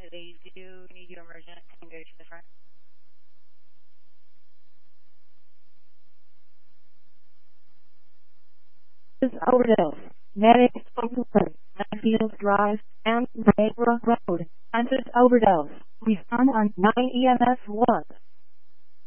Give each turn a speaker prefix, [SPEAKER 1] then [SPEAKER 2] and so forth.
[SPEAKER 1] they do need you to emerge and go to the front.
[SPEAKER 2] Overdose. Medic Oakland, Field Drive, and Raybrook Road. Under overdose. Respond on 9 EMS 1.